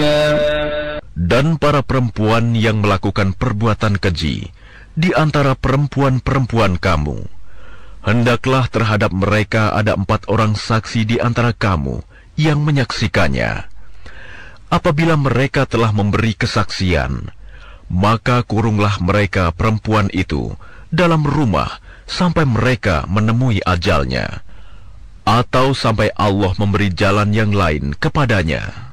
Dan para perempuan yang melakukan perbuatan keji di antara perempuan-perempuan kamu, hendaklah terhadap mereka ada 4 orang saksi di antara kamu yang menyaksikannya. Apabila mereka telah memberi kesaksian, maka kurunglah mereka perempuan itu dalam rumah sampai mereka menemui ajalnya, atau sampai Allah memberi jalan yang lain kepadanya.